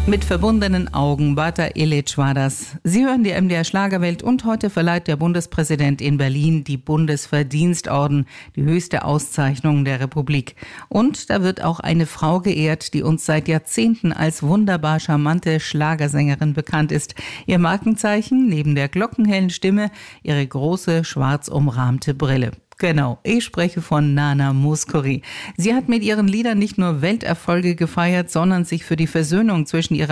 Mit verbundenen Augen, Bata Ilic war das. Sie hören die MDR Schlagerwelt und heute verleiht der Bundespräsident in Berlin die Bundesverdienstorden, die höchste Auszeichnung der Republik. Und da wird auch eine Frau geehrt, die uns seit Jahrzehnten als wunderbar charmante Schlagersängerin bekannt ist. Ihr Markenzeichen, neben der glockenhellen Stimme, ihre große, schwarz umrahmte Brille. Genau, ich spreche von Nana Mouskouri. Sie hat mit ihren Liedern nicht nur Welterfolge gefeiert, sondern sich für die Versöhnung zwischen ihrer